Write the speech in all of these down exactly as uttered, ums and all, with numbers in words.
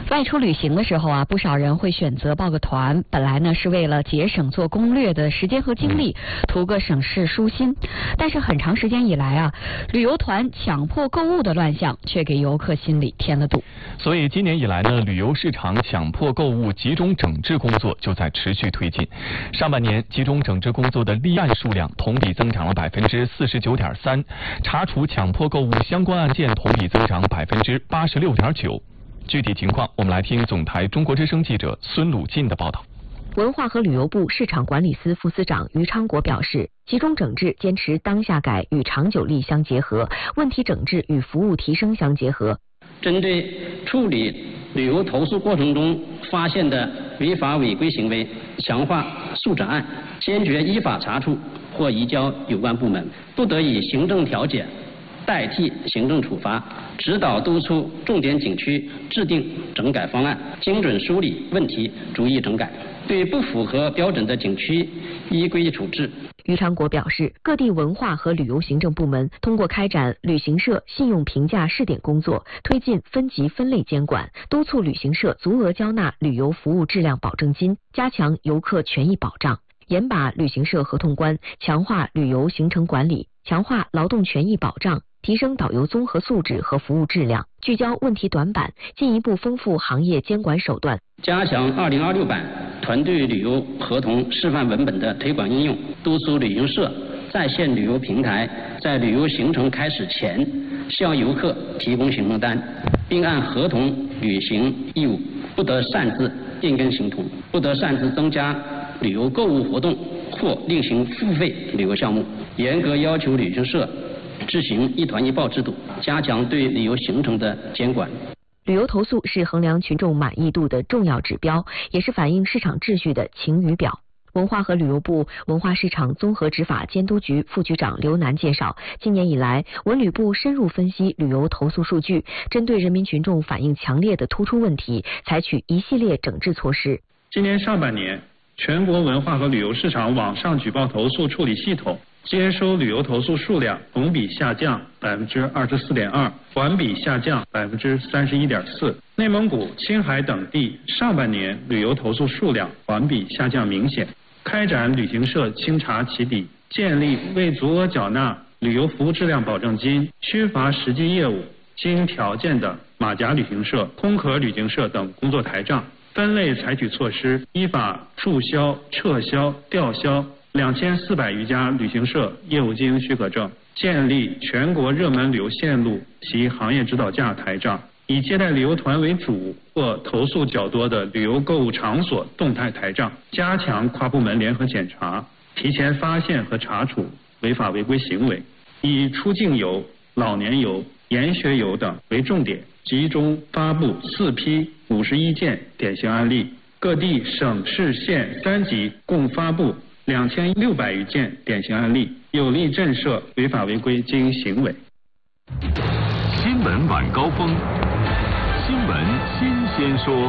外出旅行的时候啊，不少人会选择报个团，本来呢是为了节省做攻略的时间和精力，图个省事舒心。但是很长时间以来啊，旅游团强迫购物的乱象却给游客心里添了堵。 所以今年以来呢，旅游市场强迫购物集中整治工作就在持续推进。上半年集中整治工作的立案数量同比增长了百分之四十九点三，查处强迫购物相关案件同比增长百分之八十六点九。具体情况，我们来听总台中国之声记者孙鲁进的报道。 文化和旅游部市场管理司副司长于昌国表示，集中整治坚持当下改与长久力相结合，问题整治与服务提升相结合。 针对处理旅游投诉过程中发现的违法违规行为，强化速诊案，坚决依法查处或移交有关部门，不得以行政调解代替行政处罚，指导督促重点景区制定整改方案，精准梳理问题，逐一整改，对不符合标准的景区依规处置。 于昌国表示，各地文化和旅游行政部门通过开展旅行社信用评价试点工作，推进分级分类监管，督促旅行社足额交纳旅游服务质量保证金，加强游客权益保障，严把旅行社合同关，强化旅游行程管理，强化劳动权益保障，提升导游综合素质和服务质量，聚焦问题短板，进一步丰富行业监管手段， 加强二零二六版团队旅游合同示范文本的推广应用，督促旅行社在线旅游平台在旅游行程开始前向游客提供行程单，并按合同履行义务，不得擅自变更行程，不得擅自增加旅游购物活动或另行付费旅游项目，严格要求旅行社执行一团一报制度，加强对旅游行程的监管。 旅游投诉是衡量群众满意度的重要指标，也是反映市场秩序的晴雨表。文化和旅游部文化市场综合执法监督局副局长刘楠介绍，今年以来，文旅部深入分析旅游投诉数据，针对人民群众反映强烈的突出问题，采取一系列整治措施。 今年上半年，全国文化和旅游市场网上举报投诉处理系统接收旅游投诉数量同比下降百分之二十四点二，环比下降百分之三十一点四。内蒙古、青海等地上半年旅游投诉数量环比下降明显。开展旅行社清查起底，建立未足额缴纳旅游服务质量保证金、缺乏实际业务、经条件的马甲旅行社、空壳旅行社等工作台账，分类采取措施，依法注销、撤销、吊销两千四百余家旅行社业务经营许可证，建立全国热门旅游线路及行业指导价台账，以接待旅游团为主或投诉较多的旅游购物场所动态台账，加强跨部门联合检查，提前发现和查处违法违规行为，以出境游、老年游、研学游等为重点，集中发布四批五十一件典型案例，各地省市县三级共发布两千六百余件典型案例，有力震慑违法违规经营行为。 新闻晚高峰，新闻新鲜说。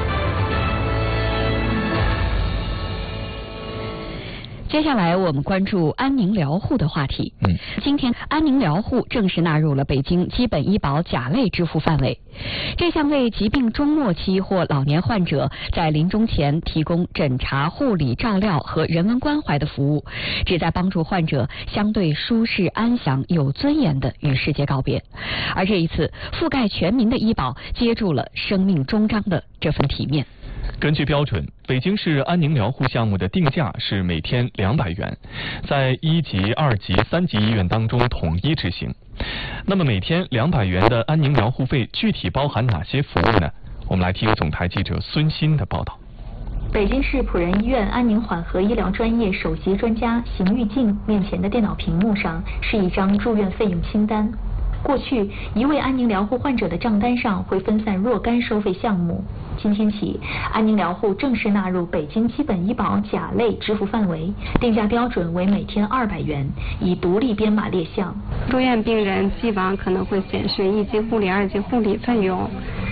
接下来我们关注安宁疗护的话题。 嗯， 今天安宁疗护正式纳入了北京基本医保甲类支付范围。这项为疾病中末期或老年患者在临终前提供诊查、护理、照料和人文关怀的服务，旨在帮助患者相对舒适、安详、有尊严地与世界告别。而这一次，覆盖全民的医保接住了生命终章的这份体面。 根据标准，北京市安宁疗护项目的定价是每天两百元，在一级、二级、三级医院当中统一执行。那么每天两百元的安宁疗护费具体包含哪些服务呢？我们来听总台记者孙鑫的报道。 北京市辅仁医院安宁缓和医疗专业首席专家邢玉静面前的电脑屏幕上是一张住院费用清单。过去，一位安宁疗护患者的账单上会分散若干收费项目。今天起，安宁疗护正式纳入北京基本医保甲类支付范围，定价标准为每天二百元，以独立编码列项。 住院病人既往可能会显示一级护理、二级护理费用，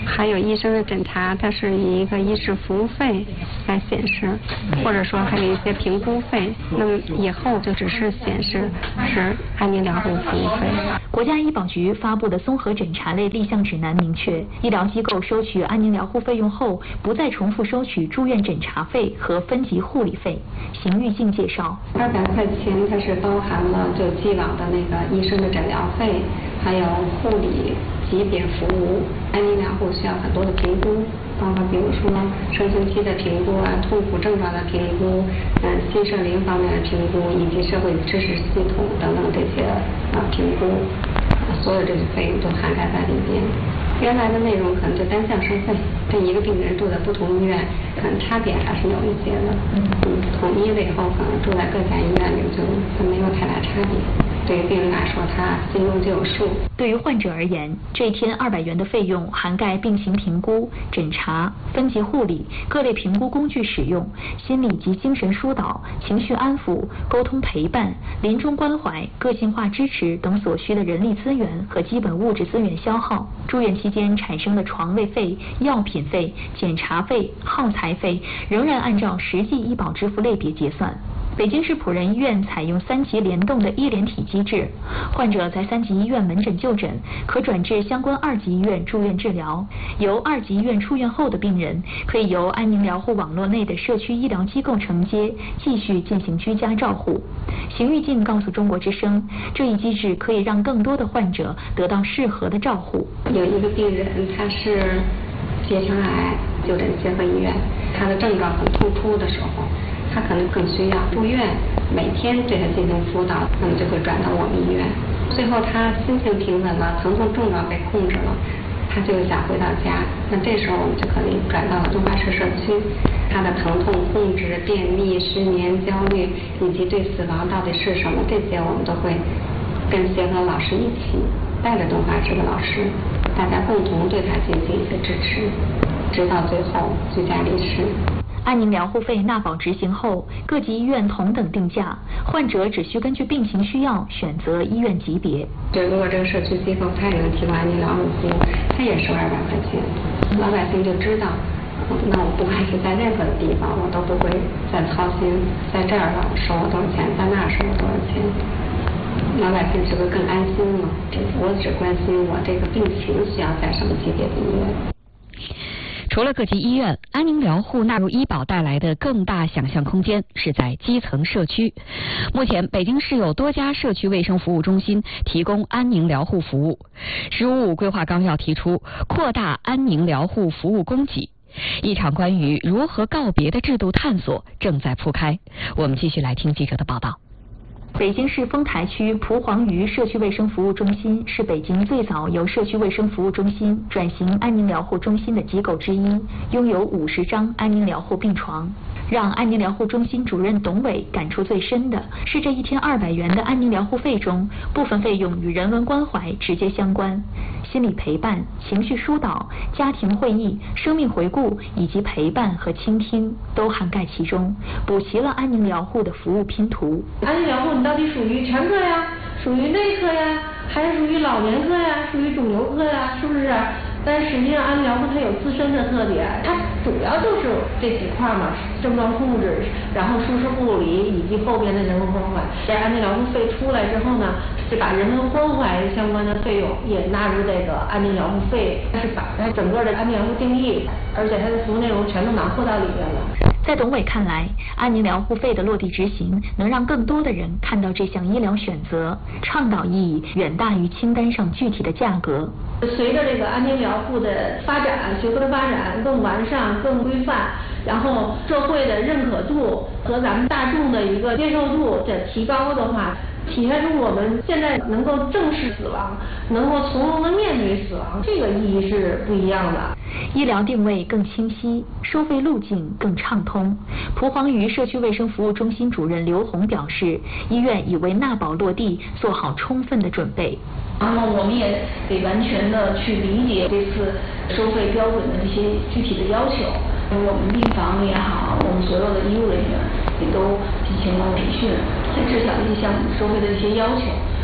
还有医生的诊查，它是以一个医师服务费来显示，或者说还有一些评估费，那么以后就只是显示是安宁疗护服务费。 国家医保局发布的综合诊查类立项指南明确，医疗机构收取安宁疗护费用后，不再重复收取住院诊查费和分级护理费。邢玉静介绍， 二百块钱它是包含了就既往的那个医生的诊疗费，还有护理级别服务。安宁疗护需要很多的评估，包括比如说成型期的评估啊、痛苦症状的评估、嗯、呃、新社龄方面的评估，以及社会支持系统等等这些啊评估，所有这些费用都涵盖在里边。原来的内容可能就单项收费，这一个病人住在不同医院，可能差别还是有一些的。嗯，统一了以后，可能住在各家医院里就就没有太大差别。对于病人来说，他心中就有数。 对于患者而言，这一天二百元的费用涵盖病情评估、诊查、分级护理、各类评估工具使用、心理及精神疏导、情绪安抚、沟通陪伴、临终关怀、个性化支持等所需的人力资源和基本物质资源消耗。住院期间产生的床位费、药品费、检查费、耗材费，仍然按照实际医保支付类别结算。北京市辅仁医院采用三级联动的医联体机制，患者在三级医院门诊就诊，可转至相关二级医院住院治疗。由二级医院出院后的病人，可以由安宁疗护网络内的社区医疗机构承接，继续进行居家照护。邢玉静告诉中国之声，这一机制可以让更多的患者得到适合的照护。 有一个病人，他是结肠癌，就诊协和医院，他的症状很突出的时候，他可能更需要住院，每天对他进行辅导，那么就会转到我们医院。最后他心情平稳了，疼痛症状被控制了，他就想回到家，那这时候我们就可以转到了东华市社区。他的疼痛控制、便秘、失眠、焦虑，以及对死亡到底是什么，这些我们都会跟协和老师一起带着东华市的老师，大家共同对他进行一些支持，直到最后居家离世。 安宁疗护费纳保执行后，各级医院同等定价，患者只需根据病情需要选择医院级别。 就如果这个社区机构它也能提供安宁疗护服务，它也收二百块钱，老百姓就知道，那我不管是在任何的地方，我都不会再操心，在这儿了收我多少钱，在那儿收我多少钱，老百姓是不是更安心了？我只关心我这个病情需要在什么级别的医院。 除了各级医院，安宁疗护纳入医保带来的更大想象空间是在基层社区。目前，北京市有多家社区卫生服务中心提供安宁疗护服务。十五五规划纲要提出扩大安宁疗护服务供给。一场关于如何告别的制度探索正在铺开。我们继续来听记者的报道。 北京市丰台区蒲黄榆社区卫生服务中心是北京最早由社区卫生服务中心转型安宁疗护中心的机构之一，拥有五十张安宁疗护病床。让安宁疗护中心主任董伟感触最深的是，这一天二百元的安宁疗护费中，部分费用与人文关怀直接相关，心理陪伴、情绪疏导、家庭会议、生命回顾以及陪伴和倾听都涵盖其中，补齐了安宁疗护的服务拼图。 安宁疗护你到底属于全科呀，属于内科呀，还是属于老年科呀，属于肿瘤科呀，是不是？但实际上安宁疗护它有自身的特点，它主要就是这几块嘛，症状控制，然后舒适护理以及后边的人文关怀。在安宁疗护费出来之后呢，就把人文关怀相关的费用也纳入这个安宁疗护费，它是把它整个的安宁疗护定义，而且它的服务内容全都囊括到里面了。 在董伟看来，安宁疗护费的落地执行能让更多的人看到这项医疗选择，倡导意义远大于清单上具体的价格。 随着这个安宁疗护的发展，学科的发展更完善、更规范，然后社会的认可度和咱们大众的一个接受度的提高的话，体现出我们现在能够正视死亡，能够从容的面对死亡，这个意义是不一样的。 医疗定位更清晰，收费路径更畅通。蒲黄榆社区卫生服务中心主任刘红表示，医院已为纳保落地做好充分的准备。 然后我们也得完全的去理解这次收费标准的这些具体的要求。我们病房也好，我们所有的医务人员也都进行了培训，来知晓一些项目收费的一些要求。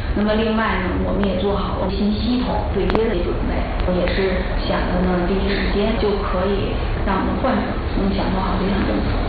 那么另外呢，我们也做好了新系统对接的准备，也是想着呢第一时间就可以让我们患者能享受好这项政策。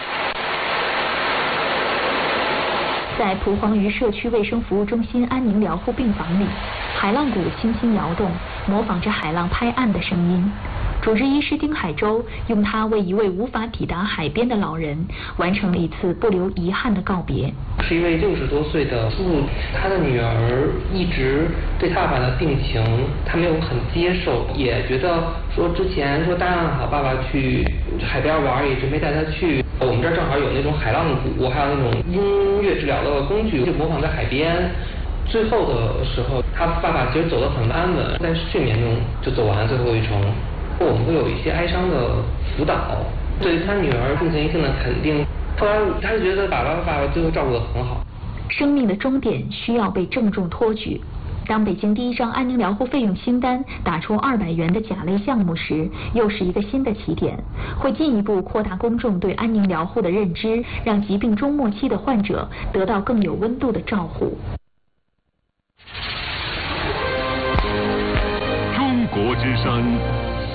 在蒲黄榆社区卫生服务中心安宁疗护病房里，海浪鼓轻轻摇动，模仿着海浪拍岸的声音。主治医师丁海洲用它为一位无法抵达海边的老人完成了一次不留遗憾的告别。 是一位六十多岁的夫妇，他的女儿一直对他爸爸的病情，他没有很接受，也觉得说之前说答应好爸爸去海边玩，一直没带他去。我们这儿正好有那种海浪鼓，还有那种音乐治疗的工具，就模仿在海边。最后的时候，他爸爸其实走得很安稳，在睡眠中就走完了最后一程。我们会有一些哀伤的辅导，对于他女儿进行一定的肯定。后来他就觉得爸爸爸爸最后照顾得很好。 生命的终点需要被郑重托举。当北京第一张安宁疗护费用清单打出二百元的甲类项目时，又是一个新的起点，会进一步扩大公众对安宁疗护的认知，让疾病终末期的患者得到更有温度的照护。 中国之声，